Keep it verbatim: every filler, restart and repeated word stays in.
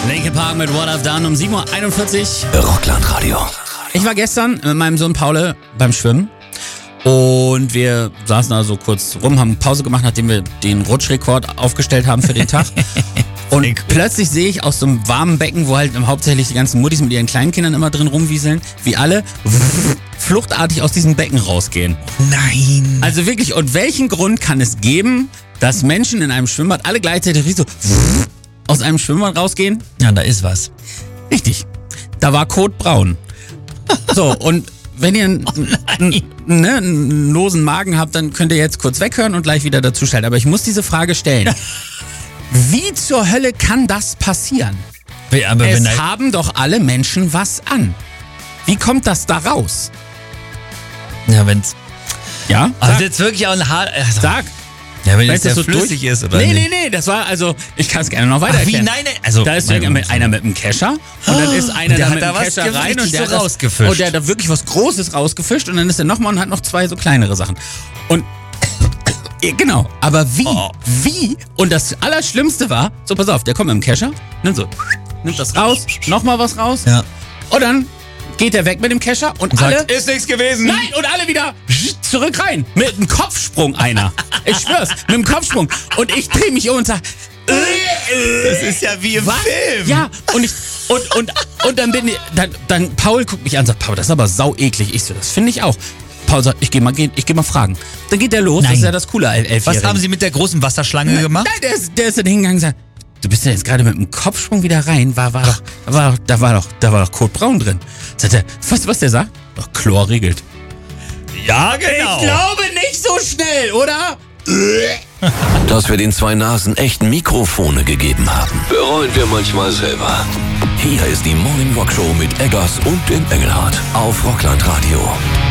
Linkin Park mit What I've Done um sieben Uhr einundvierzig. Rockland-Radio. Ich war gestern mit meinem Sohn Paul beim Schwimmen und wir saßen da so kurz rum, haben Pause gemacht, nachdem wir den Rutschrekord aufgestellt haben für den Tag. Und plötzlich sehe ich aus so einem warmen Becken, wo halt hauptsächlich die ganzen Muttis mit ihren kleinen Kindern immer drin rumwieseln, wie alle fluchtartig aus diesem Becken rausgehen. Nein. Also wirklich, und welchen Grund kann es geben, dass Menschen in einem Schwimmbad alle gleichzeitig so aus einem Schwimmbad rausgehen? Ja, da ist was. Richtig. Da war kotbraun. So, und wenn ihr einen, einen, ne, einen losen Magen habt, dann könnt ihr jetzt kurz weghören und gleich wieder dazuschalten. Aber ich muss diese Frage stellen. Wie zur Hölle kann das passieren? Aber es wenn haben doch alle Menschen was an. Wie kommt das da raus? Ja, wenn's. Ja? Also Sag, jetzt wirklich auch ein Haar. Also, sag. Ja, wenn Weißt es du, ja so flüssig durch- ist, oder Nee, nicht? nee, nee, das war also, ich kann es gerne noch weiter Ach, wie? erklären. Nein, nein. Also, Da ist mein mit, Gott. einer mit einem Kescher und dann ist einer Der da hat mit da dem was Kescher rein richtig und der, so hat das, rausgefischt. und der hat da wirklich was Großes rausgefischt und dann ist er nochmal und hat noch zwei so kleinere Sachen. Und genau, aber wie? Oh. Wie? Und das Allerschlimmste war, so pass auf, der kommt mit dem Kescher, nimmt so, nimmt das raus, nochmal was raus Ja. und dann geht er weg mit dem Kescher und alle... Sagt, ist nichts gewesen. Nein, und alle wieder zurück rein. Mit einem Kopfsprung einer. Ich schwör's, mit einem Kopfsprung. Und ich drehe mich um und sag, Das ist ja wie im was? Film. Ja, und ich, und, und, und dann bin ich, dann, dann, Paul guckt mich an und sagt, Paul, das ist aber sau eklig. Ich so, das finde ich auch. Paul sagt, ich geh mal, geh, ich geh mal fragen. Dann geht der los, Nein. das ist ja das coole El- Elfjährige. Was haben Sie mit der großen Wasserschlange gemacht? Nein, der ist, der ist dann hingegangen und sagt, du bist ja jetzt gerade mit dem Kopfsprung wieder rein, war, war doch, da war doch, da war doch, da war doch Kotbraun drin. Sagt er, weißt du, was der sagt? Doch, Chlor regelt. Ja, genau. Ich glaube nicht so schnell, oder? Dass wir den zwei Nasen echt Mikrofone gegeben haben, bereuen wir manchmal selber. Hier ist die Morning Rock Show mit Eggers und dem Engelhardt auf Rockland Radio.